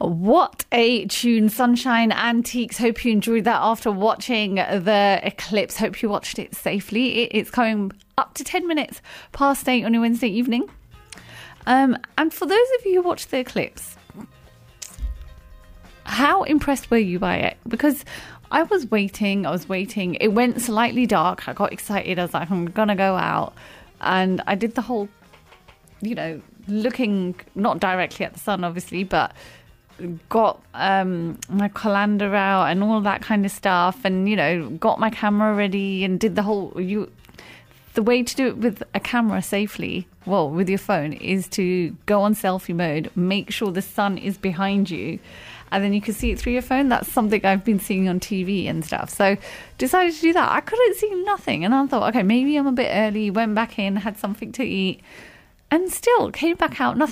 What a tune, Sunshine Antiques. Hope you enjoyed that after watching the eclipse. Hope you watched it safely. It's coming up to 10 minutes past 8 on your Wednesday evening. And for those of you who watched the eclipse, how impressed were you by it? Because I was waiting. It went slightly dark. I got excited. I was like, I'm going to go out. And I did the whole, looking not directly at the sun, obviously, but got my colander out and all that kind of stuff, and got my camera ready and did the whole the way to do it with a camera safely, well, with your phone, is to go on selfie mode, make sure the sun is behind you, and then you can see it through your phone. That's something I've been seeing on TV and stuff, so decided to do that. I couldn't see nothing, and I thought, okay, maybe I'm a bit early. Went back in, had something to eat, and still came back out, nothing.